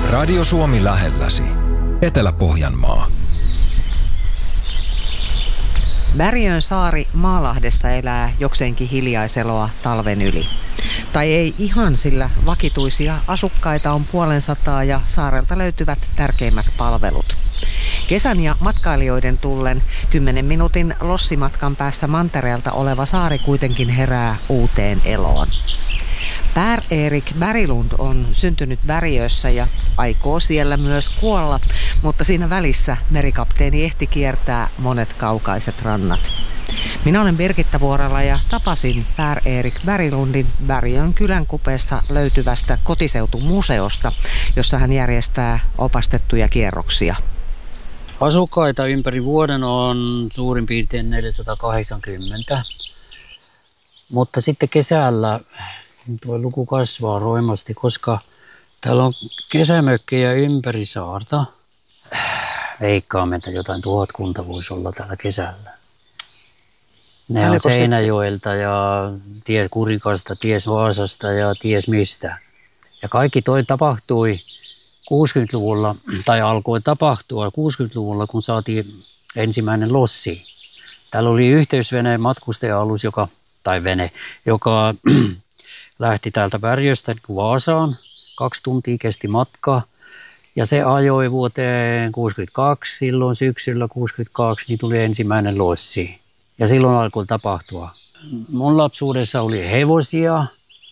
Radio Suomi lähelläsi. Etelä-Pohjanmaa. Bergön saari Maalahdessa elää jokseenkin hiljaiseloa talven yli. Tai ei ihan, sillä vakituisia asukkaita on 500 ja saarelta löytyvät tärkeimmät palvelut. Kesän ja matkailijoiden tullen 10 minuutin lossimatkan päässä mantereelta oleva saari kuitenkin herää uuteen eloon. Per-Erik Berglund on syntynyt Bergössä ja aikoo siellä myös kuolla, mutta siinä välissä merikapteeni ehti kiertää monet kaukaiset rannat. Minä olen Birgitta Vuorala ja tapasin Per-Erik Berglundin Bergön kylän kupeessa löytyvästä kotiseutumuseosta, jossa hän järjestää opastettuja kierroksia. Asukkaita ympäri vuoden on suurin piirtein 480, mutta sitten kesällä tuo luku kasvaa roimasti, koska täällä on kesämökkejä ympäri saarta. Veikkaamme, että jotain 1000 voisi olla täällä kesällä. Ne on Seinäjoelta ja ties Kurikasta, ties Vaasasta ja ties mistä. Ja kaikki toi tapahtui 60-luvulla, tai alkoi tapahtua 60-luvulla, kun saatiin ensimmäinen lossi. Täällä oli yhteysvene, matkustaja-alus, joka lähti täältä Bergöstä Vaasaan. 2 tuntia kesti matkaa ja se ajoi vuoteen 62. Silloin syksyllä 62 niin tuli ensimmäinen lossi ja silloin alkoi tapahtua. Mun lapsuudessa oli hevosia,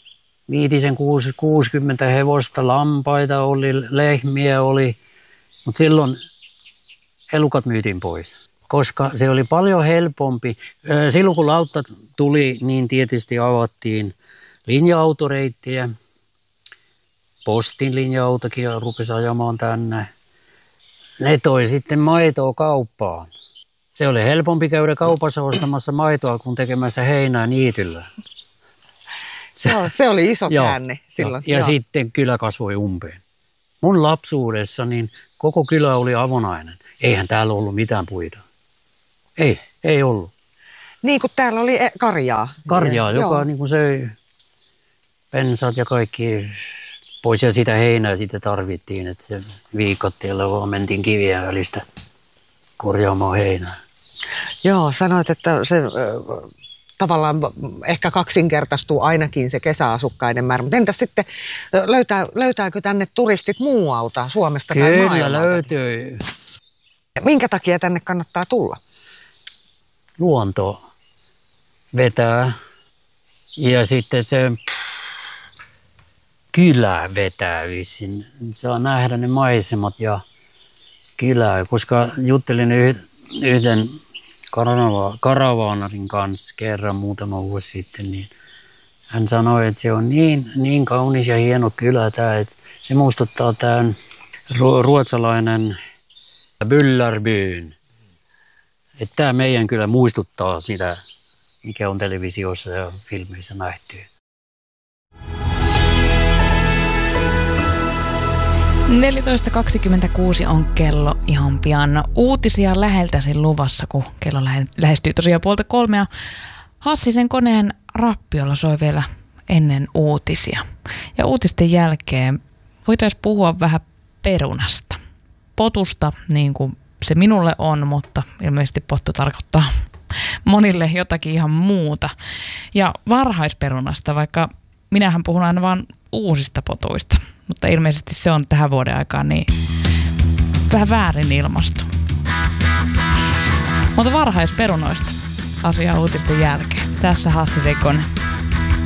60 hevosta, lampaita oli, lehmiä oli, mutta silloin elukat myytiin pois. Koska se oli paljon helpompi. Silloin kun lautta tuli, niin tietysti avattiin linja-autoreittiä. Postin linja-autokin rupesi ajamaan tänne. Ne toi sitten maitoa kauppaan. Se oli helpompi käydä kaupassa ostamassa maitoa kuin tekemässä heinää niityllä. Se oli iso käänne silloin. Ja sitten kylä kasvoi umpeen. Mun lapsuudessa niin koko kylä oli avonainen. Eihän täällä ollut mitään puita. Ei ollut. Niin kuin täällä oli karjaa. Karjaa, joka niin kuin söi pensat ja kaikki pois. Ja sitä heinää sitten tarvittiin, että se viikatteella vaan mentiin kivien välistä korjaamaan heinää. Joo, sanoit, että se tavallaan ehkä kaksinkertaistuu ainakin se kesäasukkaiden määrä. Mutta entäs sitten, löytääkö tänne turistit muualta, Suomesta tai maailmalta? Kyllä löytyy. Minkä takia tänne kannattaa tulla? Luonto vetää ja sitten se kylä vetää vissiin. Saa nähdä ne maisemat ja kylää, koska juttelin yhden karavaanarin kanssa kerran muutama vuosi sitten, niin hän sanoi, että se on niin kaunis ja hieno kylä tämä, että se muistuttaa tämän ruotsalainen Bullerbyn. Että tämä meidän kyllä muistuttaa sitä, mikä on televisiossa ja filmeissä nähty. – 14.26 on kello ihan pian. Uutisia läheltäsi luvassa, kun kello lähestyy tosiaan 2:30. Hassisen koneen rappiolla soi vielä ennen uutisia. Ja uutisten jälkeen voitaisiin puhua vähän perunasta. Potusta, niin kuin se minulle on, mutta ilmeisesti pottu tarkoittaa monille jotakin ihan muuta. Ja varhaisperunasta, vaikka minähän puhun aina vaan uusista potuista, mutta ilmeisesti se on tähän vuoden aikaan niin vähän väärin ilmastu. Mutta varhaisperunoista asiaa uutisten jälkeen. Tässä Hassisen kone.